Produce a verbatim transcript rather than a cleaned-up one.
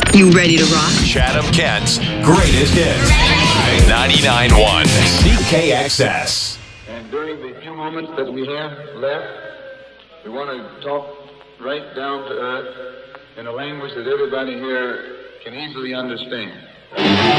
You ready to rock? Chatham Kent's greatest hits. ninety-nine point one C K X S. And during the few moments that we have left, we want to talk right down to earth in a language that everybody here can easily understand.